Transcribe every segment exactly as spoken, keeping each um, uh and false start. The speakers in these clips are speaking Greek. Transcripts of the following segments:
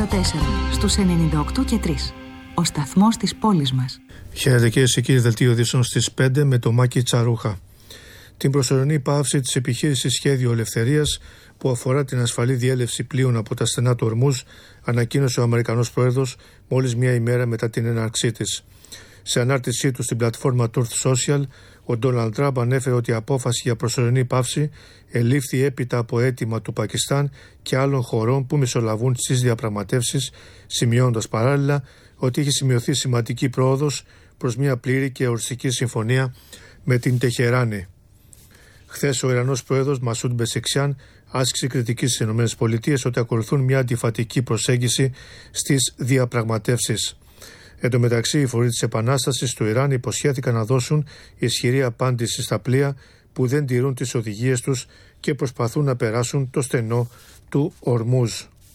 ογδόντα τέσσερα στους ενενήντα οκτώ και τρία. Ο σταθμός της πόλης μας. Χαίρετε κυρίες και κύριοι, δελτίο ειδήσεων στις πέντε με το Μάκη Τσαρούχα. Την προσωρινή πάυση της επιχείρησης Σχέδιο Ελευθερίας που αφορά την ασφαλή διέλευση πλοίων από τα στενά του Ορμούζ ανακοίνωσε ο Αμερικανός Πρόεδρος μόλις μία ημέρα μετά την έναρξή της. Σε ανάρτησή του στην πλατφόρμα Truth Social, ο Ντόναλντ Τραμπ ανέφερε ότι η απόφαση για προσωρινή πάυση ελήφθη έπειτα από αίτημα του Πακιστάν και άλλων χωρών που μεσολαβούν στις διαπραγματεύσεις, σημειώνοντας παράλληλα ότι έχει σημειωθεί σημαντική πρόοδος προς μια πλήρη και οριστική συμφωνία με την Τεχεράνη. Χθες ο Ιρανός Πρόεδρος Μασούντ Πεζεσχιάν άσκησε κριτική στις ΗΠΑ ότι ακολουθούν μια αντιφατική προσέγγιση στις διαπραγματεύσεις. Εν τω μεταξύ, οι φορείς της Επανάστασης του Ιράν υποσχέθηκαν να δώσουν ισχυρή απάντηση στα πλοία που δεν τηρούν τις οδηγίες τους και προσπαθούν να περάσουν το στενό του Ορμούζ.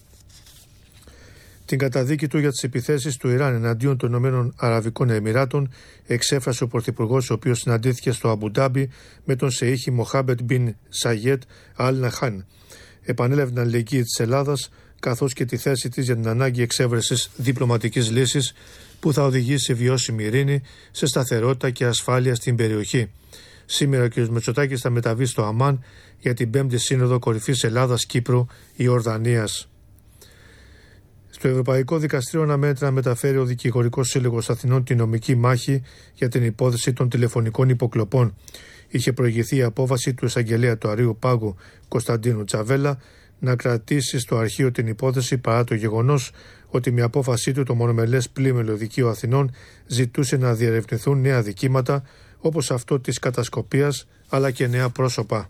Την καταδίκη του για τις επιθέσεις του Ιράν εναντίον των Ηνωμένων Αραβικών Εμιράτων εξέφρασε ο Πρωθυπουργός, ο οποίος συναντήθηκε στο Αμπουντάμπι με τον Σεΐχη Μοχάμπετ Μπιν Ζαγιέτ Αλ Ναχάν. Επανέλαβε την αλληλεγγύη της Ελλάδας καθώς και τη θέση της για την ανάγκη εξέβρεσης διπλωματικής λύσης που θα οδηγήσει σε βιώσιμη ειρήνη, σε σταθερότητα και ασφάλεια στην περιοχή. Σήμερα ο κ. Μητσοτάκης θα μεταβεί στο Αμάν για την πέμπτη Σύνοδο Κορυφής Ελλάδας-Κύπρου-Ιορδανίας. Στο Ευρωπαϊκό Δικαστήριο αναμένεται να μεταφέρει ο Δικηγορικός Σύλλογος Αθηνών τη νομική μάχη για την υπόθεση των τηλεφωνικών υποκλοπών. Είχε προηγηθεί η απόφαση του εισαγγελέα του Αρείου Πάγου Κωνσταντίνου Τσαβέλα να κρατήσει στο αρχείο την υπόθεση παρά το γεγονός ότι με απόφασή του το μονομελές πλήμελο Δικείο Αθηνών ζητούσε να διερευνηθούν νέα δικήματα όπως αυτό της κατασκοπίας αλλά και νέα πρόσωπα.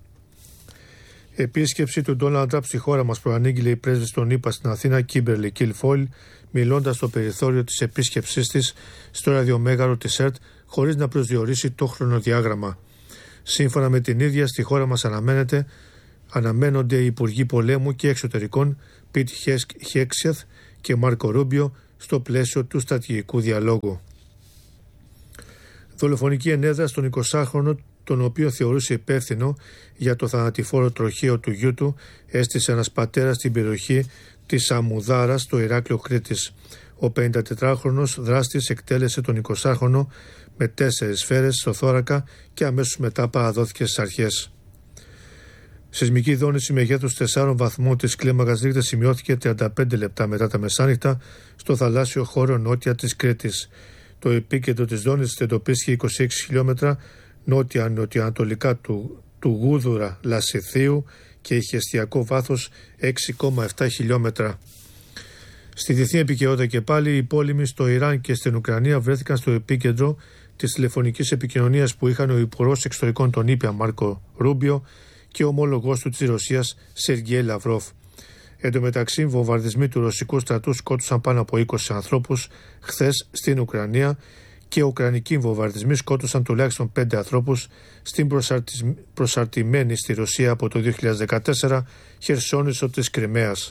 Επίσκεψη του Ντόναλντ Τραμπ στη χώρα μας προανήγγειλε η πρέσβης των ΗΠΑ στην Αθήνα, Κίμπερλι Κιλφόιλ, μιλώντας στο περιθώριο της επίσκεψής της στο ραδιομέγαρο της ΕΡΤ χωρίς να προσδιορίσει το χρονοδιάγραμμα. Σύμφωνα με την ίδια, στη χώρα μας αναμένεται, αναμένονται οι Υπουργοί Πολέμου και Εξωτερικών Πιτ Χέξιεθ και Μάρκο Ρούμπιο στο πλαίσιο του στρατηγικού διαλόγου. Δολοφονική ενέδρα στον εικοσάχρονο, τον οποίο θεωρούσε υπεύθυνο για το θανατηφόρο τροχαίο του γιού του, έστησε ένας πατέρας στην περιοχή της Αμουδάρας στο Ηράκλειο Κρήτης. Ο πενηντατετράχρονος δράστης εκτέλεσε τον εικοσάχρονο με τέσσερις σφαίρες στο θώρακα και αμέσως μετά παραδόθηκε στις αρχές. Σεισμική δόνηση μεγέθους τεσσάρων βαθμών της κλίμακας Ρίχτερ σημειώθηκε τριάντα πέντε λεπτά μετά τα μεσάνυχτα στο θαλάσσιο χώρο νότια της Κρήτης. Το επίκεντρο της δόνησης εντοπίστηκε είκοσι έξι χιλιόμετρα νότια-νοτιοανατολικά του, του Γούδουρα Λασιθίου και είχε εστιακό βάθος έξι κόμμα επτά χιλιόμετρα. Στη διεθνή επικαιρότητα και πάλι, οι πόλεμοι στο Ιράν και στην Ουκρανία βρέθηκαν στο επίκεντρο της τηλεφωνικής επικοινωνίας που είχαν ο Υπουργός Εξωτερικών των ΗΠΑ Μάρκο Ρούμπιο και ο ομόλογός του της Ρωσίας Σεργέη Λαυρόφ. Εν τω μεταξύ, βομβαρδισμοί του ρωσικού στρατού σκότωσαν πάνω από είκοσι ανθρώπους χθες στην Ουκρανία και ουκρανικοί βομβαρδισμοί σκότωσαν τουλάχιστον πέντε ανθρώπους στην προσαρτημένη στη Ρωσία από το δύο χιλιάδες δεκατέσσερα Χερσόνησο της Κριμαίας.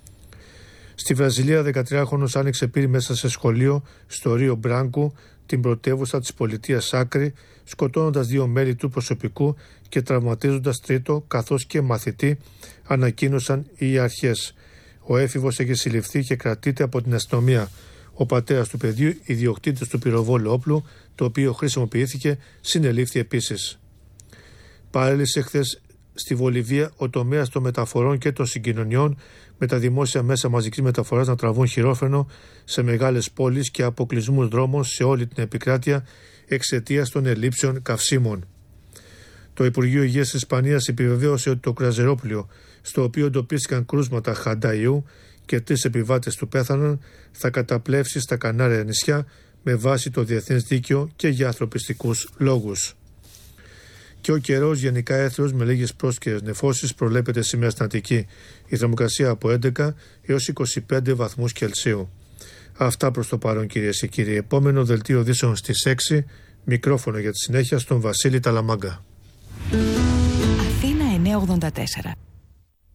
Στη Βραζιλία, δεκατριάχρονος άνοιξε πύρη μέσα σε σχολείο στο Ρίο Μπράνκου, την πρωτεύουσα της πολιτείας Άκρη, σκοτώνοντας δύο μέλη του προσωπικού και τραυματίζοντας τρίτο καθώς και μαθητή, ανακοίνωσαν οι αρχές. Ο έφηβος έχει συλληφθεί και κρατείται από την αστυνομία. Ο πατέρας του παιδιού, ιδιοκτήτης του πυροβόλου όπλου, το οποίο χρησιμοποιήθηκε, συνελήφθη επίσης. Παρέλυσε χθες στη Βολιβία ο τομέας των μεταφορών και των συγκοινωνιών, με τα δημόσια μέσα μαζικής μεταφοράς να τραβούν χειρόφρενο σε μεγάλες πόλεις και αποκλεισμούς δρόμων σε όλη την επικράτεια εξαιτίας των ελλείψεων καυσίμων. Το Υπουργείο Υγείας της Ισπανίας επιβεβαίωσε ότι το κρουαζιερόπλοιο, στο οποίο εντοπίστηκαν κρούσματα χανταϊού και τρεις επιβάτες του πέθαναν, θα καταπλέψει στα Κανάρια νησιά με βάση το διεθνές δίκαιο και για ανθρωπιστικούς λόγους. Και ο καιρός γενικά έθριος με λίγες πρόσκαιρες νεφώσεις προβλέπεται σήμερα στην Αττική. Η θερμοκρασία από έντεκα έως είκοσι πέντε βαθμούς Κελσίου. Αυτά προς το παρόν, κυρίες και κύριοι. Επόμενο δελτίο ειδήσεων στις έξι. Μικρόφωνο για τη συνέχεια στον Βασίλη Ταλαμάγκα. Αθήνα εννιακόσια ογδόντα τέσσερα.